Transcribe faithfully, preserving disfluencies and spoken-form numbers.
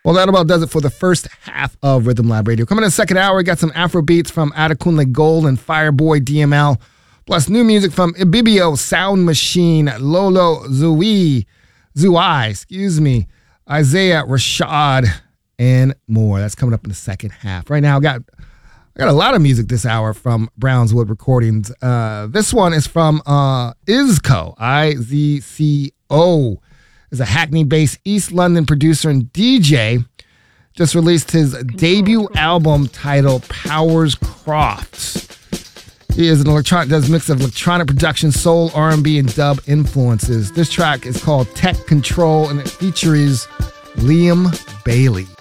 Well, that about does it for the first half of Rhythm Lab Radio. Coming in the second hour, we got some Afro beats from Adekunle Gold and Fireboy D M L, plus new music from Ibibio, Sound Machine, Lolo Zui, Zuai, excuse me, Isaiah Rashad, and more. That's coming up in the second half. Right now, I got I got a lot of music this hour from Brownswood Recordings. Uh, this one is from uh, Izco, I Z C O. Is a Hackney-based East London producer and D J. Just released his debut album titled Powers Crofts. He is an electronic, does a mix of electronic production, soul, R and B, and dub influences. This track is called Tech Control, and it features Liam Bailey.